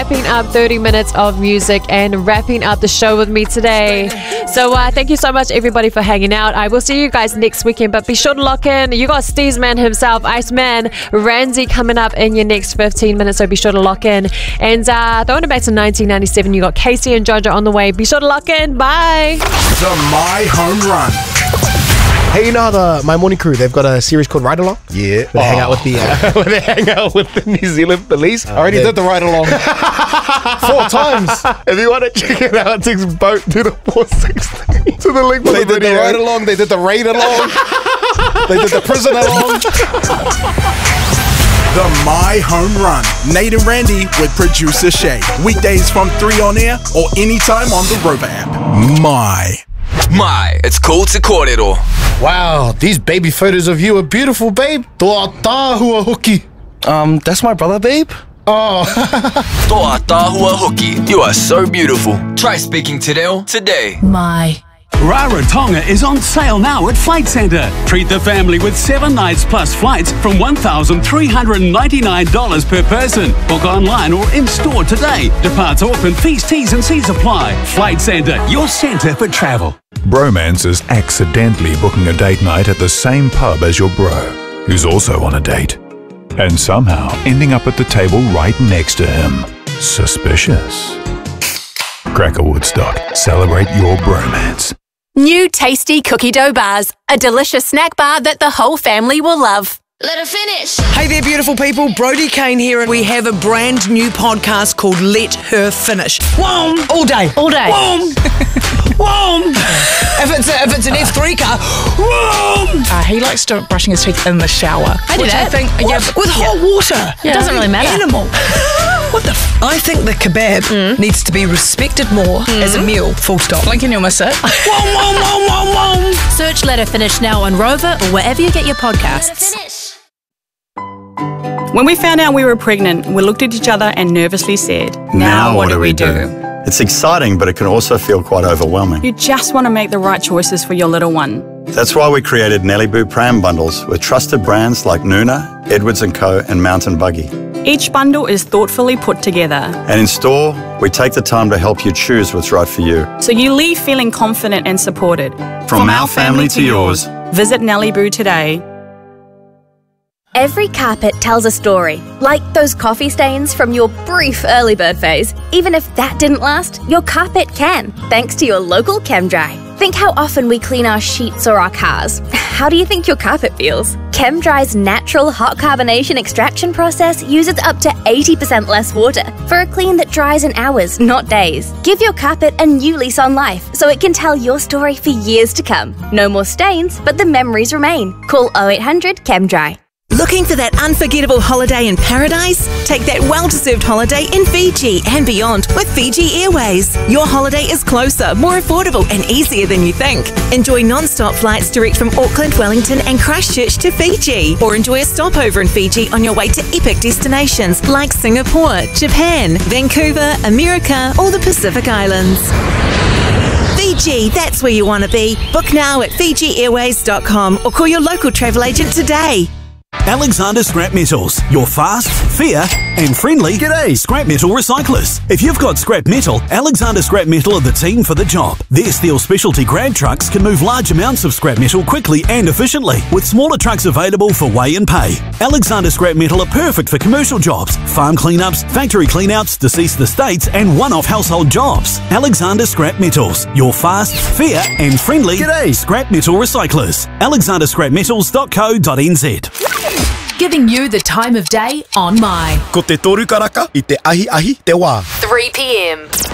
wrapping up 30 minutes of music and wrapping up the show with me today. So thank you so much, everybody, for hanging out. I will see you guys next weekend, but be sure to lock in. You got Steve's man himself, Iceman Randy, coming up in your next 15 minutes, so be sure to lock in. And throwing it back to 1997, you got Casey and Jojo on the way. Be sure to lock in. Bye. The My Home Run. Hey, you know how My Morning Crew, they've got a series called Ride Along? Yeah. Where they hang out with the where they hang out with the New Zealand police. I already did the Ride Along 4 times. If you want to check it out, it takes boat to the 460 to the link for They the did video. the Ride Along, they did the Raid Along, they did the Prison Along. The My Home Run. Nate and Randy with producer Shay. Weekdays from 3 on air or anytime on the Rover app. My, it's cool to kōrero. Wow, these baby photos of you are beautiful, babe. Toa tāhua hoki. That's my brother, babe. Oh. Toa tāhua hoki. You are so beautiful. Try speaking te reo today. My. Rarotonga is on sale now at Flight Centre. Treat the family with 7 nights plus flights from $1,399 per person. Book online or in-store today. Departs Auckland, fees, T's and C's apply. Flight Centre, your centre for travel. Bromance is accidentally booking a date night at the same pub as your bro, who's also on a date, and somehow ending up at the table right next to him. Suspicious. Cracker Woodstock. Celebrate your bromance. New tasty cookie dough bars. A delicious snack bar that the whole family will love. Let her finish. Hey there, beautiful people. Brody Kane here, and we have a brand new podcast called Let Her Finish. Whoom! All day. All day. Whoom! Whoom! If it's an F3 car, whoom! He likes to brushing his teeth in the shower. I do that. I think, with hot water. It doesn't really matter. Animal. What the I think the kebab needs to be respected more as a meal, full stop. Blink and you'll miss it. Whoom, whoom, whoom, whoom, whoom. Search Let Her Finish now on Rover or wherever you get your podcasts. When we found out we were pregnant, we looked at each other and nervously said, now what do we do? It's exciting, but it can also feel quite overwhelming. You just want to make the right choices for your little one. That's why we created Nelly Boo Pram bundles with trusted brands like Nuna, Edwards & Co and Mountain Buggy. Each bundle is thoughtfully put together. And in store, we take the time to help you choose what's right for you. So you leave feeling confident and supported. From our family to yours. Visit Nelly Boo today. Every carpet tells a story, like those coffee stains from your brief early bird phase. Even if that didn't last, your carpet can, thanks to your local ChemDry. Think how often we clean our sheets or our cars. How do you think your carpet feels? ChemDry's natural hot carbonation extraction process uses up to 80% less water for a clean that dries in hours, not days. Give your carpet a new lease on life so it can tell your story for years to come. No more stains, but the memories remain. Call 0800 ChemDry. Looking for that unforgettable holiday in paradise? Take that well-deserved holiday in Fiji and beyond with Fiji Airways. Your holiday is closer, more affordable and easier than you think. Enjoy non-stop flights direct from Auckland, Wellington and Christchurch to Fiji. Or enjoy a stopover in Fiji on your way to epic destinations like Singapore, Japan, Vancouver, America or the Pacific Islands. Fiji, that's where you want to be. Book now at FijiAirways.com or call your local travel agent today. Alexander Scrap Metals, your fast, fair and friendly scrap metal recyclers. If you've got scrap metal, Alexander Scrap Metal are the team for the job. Their steel specialty grab trucks can move large amounts of scrap metal quickly and efficiently, with smaller trucks available for weigh and pay. Alexander Scrap Metal are perfect for commercial jobs, farm cleanups, factory cleanouts, deceased estates and one-off household jobs. Alexander Scrap Metals, your fast, fair and friendly scrap metal recyclers. alexanderscrapmetals.co.nz. Giving you the time of day on My. Ko te toru karaka I te ahi ahi te wā. 3 p.m.